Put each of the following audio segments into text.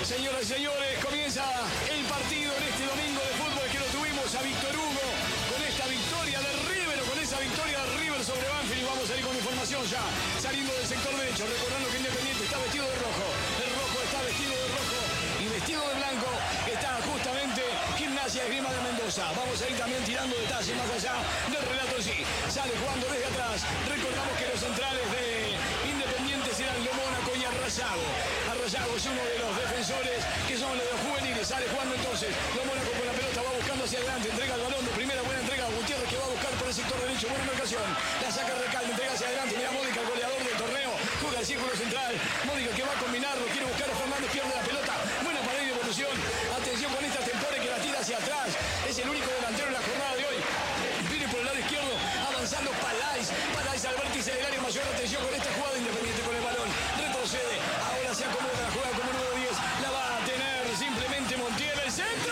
Señoras y señores, comienza el partido en este domingo de fútbol que lo tuvimos a Víctor Hugo con esta victoria de River, con esa victoria de River sobre Banfield, y vamos a ir con información ya, saliendo del sector derecho, recordando que Independiente está vestido de rojo, el rojo está vestido de rojo y vestido de blanco está justamente Gimnasia Esgrima de Mendoza. Vamos a ir también tirando detalles más allá del relato en sí. Sale jugando desde atrás, recordamos que los centrales de Independiente serán Lo Mónaco y Arrayago. Arrayago es uno de los defensores que son los juveniles. Sale jugando entonces Lo Mónaco con la pelota, va buscando hacia adelante, entrega el balón de primera, buena entrega a Gutiérrez, que va a buscar por el sector derecho, buena marcación, la saca Recalde, entrega hacia adelante, mira Mónica, el goleador del torneo, juega el círculo central, Mónica que va a combinarlo, quiere buscar a Fernández, pierde la pelota, buena pared de evolución, atención con esta temporada que la tira hacia atrás, es el único delantero en la jornada de hoy, viene por el lado izquierdo, avanzando Palais al vértice del área mayor, atención con esta jugada Independiente con el balón, retrocede, ahora se acomoda, la juega como número 10, la va a tener simplemente Montiel, el centro,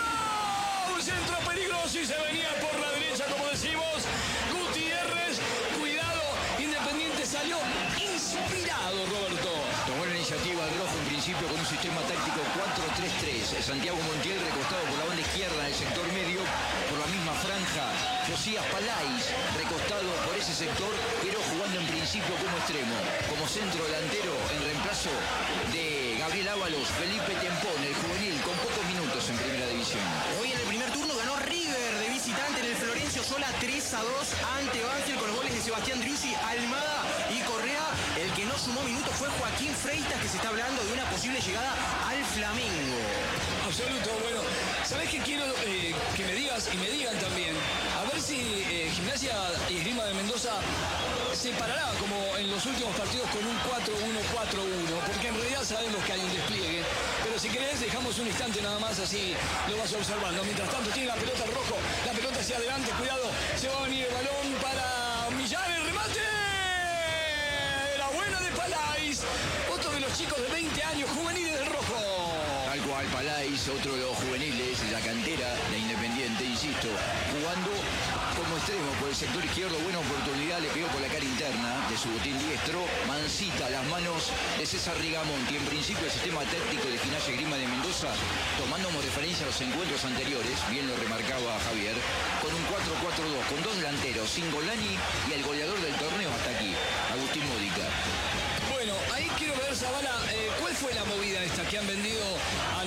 un centro peligroso y se venía por la derecha, como decimos, Gutiérrez, cuidado, Independiente salió inspirado, Roberto. Tomó la iniciativa el rojo en principio con un sistema táctico 4-3-3. Santiago Montiel recostado por la banda izquierda en el sector medio, por la misma franja. Josías Palais recostado por ese sector, pero jugando en principio como extremo. Como centro delantero en reemplazo de Gabriel Ábalos, Felipe Tempón, el juvenil, con pocos minutos en primera división. Hoy en el primer turno ganó River de visitante en el Florencio Sola 3-2 ante Banfield con los goles de Sebastián Driussi, Almada y Correa. El que no sumó minutos fue Joaquín Freitas, que se está hablando de una posible llegada al Flamengo. Absoluto, bueno, ¿sabés qué quiero que me digas y me digan también? A ver si Gimnasia y Esgrima de Mendoza se parará como en los últimos partidos con un 4-1-4-1, porque en realidad sabemos que hay un despliegue, pero si querés dejamos un instante nada más, así lo vas observando. Mientras tanto tiene la pelota el rojo, la pelota hacia adelante, cuidado, se va a venir el balón para Millán, el remate, la buena de Palais, otro de los chicos de 20 años, juveniles del rojo. Tal cual, Palais, otro de los juveniles de la cantera de Independiente, insisto, jugando como extremo por el sector izquierdo, buena oportunidad, le pegó por la cara interna de su botín diestro, mansita las manos de César Rigamonti. En principio el sistema táctico de Gimnasia Esgrima de Mendoza, tomando como referencia los encuentros anteriores, bien lo remarcaba Javier, con un 4-4-2, con dos delanteros, Cingolani y el goleador del torneo hasta aquí, Agustín Módica. Bueno, ahí quiero ver, Zavala, ¿cuál fue la movida esta que han vendido a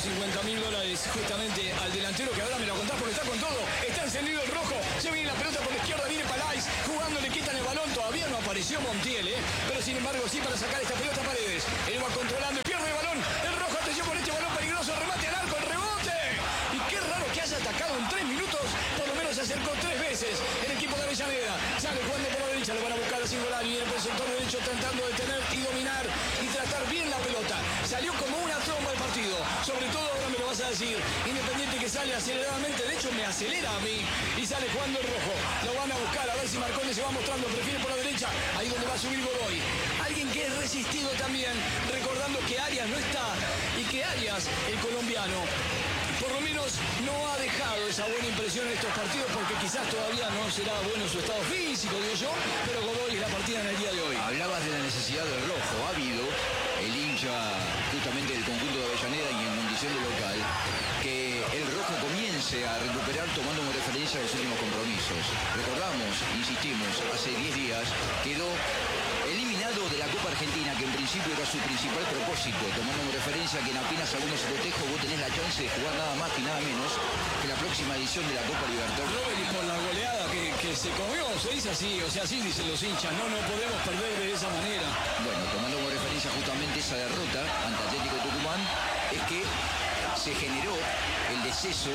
$950.000 justamente al delantero, que ahora me lo contás porque está con todo, está encendido el rojo, se viene la pelota por la izquierda, viene Palais, jugando, le quitan el balón, todavía no apareció Montiel, pero sin embargo sí para sacar esta pelota a Paredes, él va controlando y pierde el balón, el rojo, atención con este balón peligroso, remate al arco, el rebote, y qué raro que haya atacado en 3 minutos, por lo menos se acercó 3 veces el equipo de Avellaneda, sale jugando por la derecha, lo van a buscar a Cingolani, viene por el sector derecho tratando de tener y dominar y tratar bien la pelota, salió como una tromba el partido, sobre todo ahora me lo vas a decir, Independiente que sale aceleradamente, de hecho me acelera a mí, y sale jugando el rojo, lo van a buscar, a ver si Marcone se va mostrando, prefiere por la derecha, ahí donde va a subir Godoy, alguien que es resistido también, recordando que Arias no está, y que Arias, el colombiano, por lo menos no ha dejado esa buena impresión en estos partidos, porque quizás todavía no será bueno su estado físico, digo yo, pero Godoy es la partida en el día de hoy. Hablabas de la necesidad del rojo, ha habido el hincha justamente del conjunto de Avellaneda y en condición de local, que el rojo comience a recuperar tomando como referencia los últimos compromisos. Recordamos, insistimos, hace 10 días quedó eliminado de la Copa Argentina, que en principio era su principal propósito, tomando como referencia que en apenas algunos cotejos vos tenés la chance de jugar nada más y nada menos que la próxima edición de la Copa Libertadores. Robert, y por la goleada que se comió, se dice así, o sea, así dicen los hinchas, no podemos perder de esa manera. Bueno, tomando como referencia justamente esa derrota ante Atlético Tucumán, es que se generó el deceso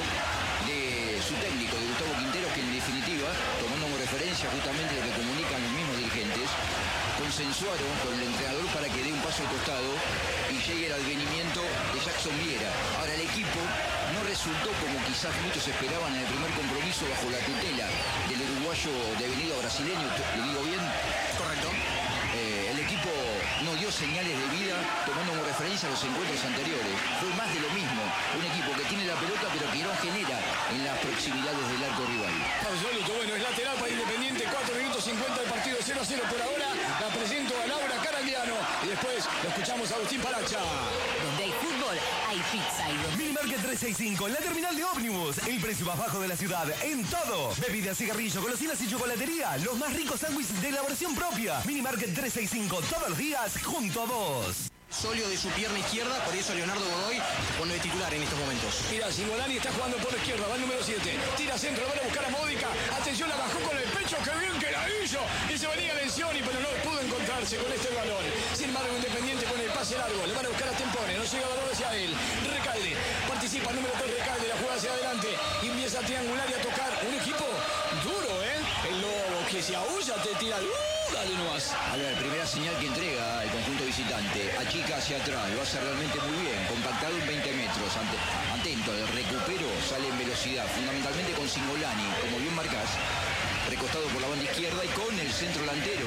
de su técnico, de Gustavo Quinteros, que en definitiva, tomando como referencia justamente lo que comunican los mismos dirigentes, consensuaron con el entrenador para que dé un paso al costado y llegue el advenimiento de Jackson Viera. Ahora el equipo no resultó como quizás muchos esperaban en el primer compromiso bajo la tutela del uruguayo devenido brasileño, ¿le digo bien? Correcto. El equipo no dio señales de vida tomando como referencia los encuentros anteriores. Fue más de lo mismo. Un equipo que tiene la pelota pero que no genera en las proximidades del arco rival. Absoluto, bueno, es lateral para Independiente, 4 minutos 50 del partido, 0-0 por ahora. La presento a Laura Caragliano y después lo escuchamos a Agustín Paracha. Donde hay fútbol, hay hay pizza y Minimarket 365, en la terminal de ómnibus. El precio más bajo de la ciudad, en todo. Bebidas, cigarrillos, golosinas y chocolatería. Los más ricos sándwiches de elaboración propia. Minimarket 365, todos los días, junto a vos. Sóleo de su pierna izquierda, por eso Leonardo Godoy se pone de titular en estos momentos. Mira, Cingolani está jugando por la izquierda, va el número 7. Tira centro, van a buscar a Módica. Atención, la bajó con el pecho, qué bien que la hizo. Y se venía Lencioni, pero no pudo encontrarse con este balón. Sin embargo, Independiente con el pase largo. Le van a buscar a Tempone, no llega balón hacia él. Recalde, participa el número 3 Recalde, la juega hacia adelante. Y empieza a triangular y a tocar. Un equipo duro, ¿eh? El Lobo que se aúlla, te tira. Dale nomás. A ver, primera señal que entrega el conjunto visitante. Achica hacia atrás, lo hace realmente muy bien. Compactado en 20 metros. Atento al recupero, sale en velocidad. Fundamentalmente con Cingolani, como bien marcás. Recostado por la banda izquierda y con el centro delantero.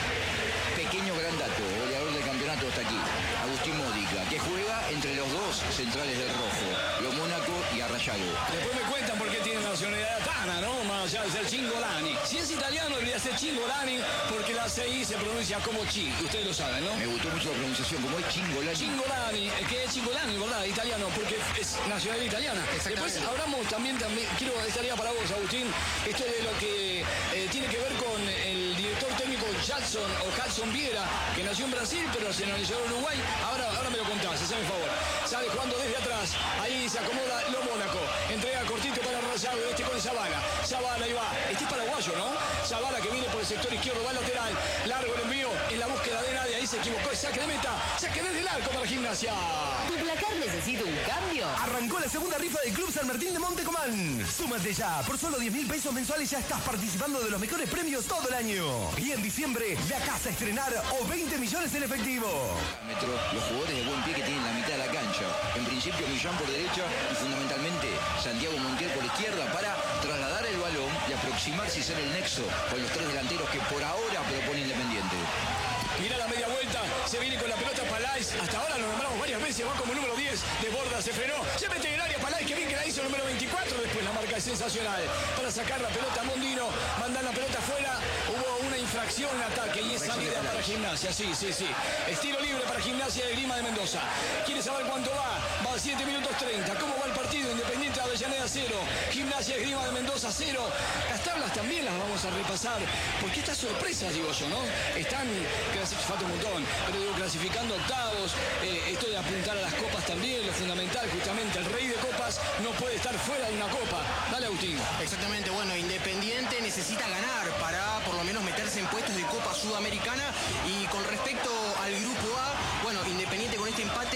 Pequeño gran dato, goleador del campeonato hasta aquí. Agustín Módica, que juega entre los dos centrales del rojo. Lo Mónaco y Arrayago. Después me cuentan por qué tiene nacionalidad tana, ¿no? Más allá de ser Cingolani. Si es italiano, debería ser Cingolani, porque la CI se pronuncia como Chi. Ustedes lo saben, ¿no? Me gustó mucho la pronunciación, como es Cingolani. Cingolani, que es Cingolani, ¿verdad? Italiano, porque es nacionalidad italiana. Después hablamos también, estaría para vos, Agustín, esto de lo que tiene que ver con el director técnico Hudson Viera, que nació en Brasil, pero se nacionalizó en Uruguay. Ahora me lo contás, haceme el favor. Sale jugando desde atrás, ahí se acomoda lo Mónaco. Entrega cortito para Rayado, con Zavala. Zavala, ahí va. Este es paraguayo, ¿no? Zavala que viene por el sector izquierdo, va al lateral. Largo el envío, en la búsqueda de nadie. Ahí se equivocó, saque de meta. Saque desde el arco para Gimnasia. ¿Tu placar necesita un cambio? Arrancó la segunda rifa del Club San Martín de Montecomán. Súmate ya, por solo 10.000 pesos mensuales ya estás participando de los mejores premios todo el año. Y en diciembre, la casa a estrenar o 20 millones en efectivo. Los jugadores de buen pie que tienen la mitad de la cancha. En principio Millán por derecha y fundamentalmente Santiago Montiel por izquierda para trasladar el balón y aproximarse y ser el nexo con los tres delanteros que por ahora propone Independiente. Mira la media vuelta, se viene con la pelota Palais. Hasta ahora lo nombramos varias veces, va como número 10. Desborda, se frenó, se mete en el área Palais, que bien que la hizo el número 24. Después la marca es sensacional. Para sacar la pelota a Mondino, mandar la pelota afuera. Hubo una infracción en ataque y es salida para Gimnasia. Sí. Estilo libre para Gimnasia de Grima de Mendoza. ¿Quiere saber cuánto va? Va a 7 minutos 30. ¿Cómo va el partido? Independiente de Avellaneda 0. Gimnasia de Grima de Mendoza 0. Las tablas también las vamos a repasar. Porque estas sorpresas, digo yo, ¿no? Están falta un montón, pero digo, clasificando octavos, esto de apuntar a las copas también, lo fundamental, justamente, el rey de copas no puede estar fuera de una copa. Dale, Agustín. Exactamente, bueno, Independiente necesita ganar para por lo menos meterse en puestos de Copa Sudamericana. Y con respecto al grupo A, bueno, Independiente con este empate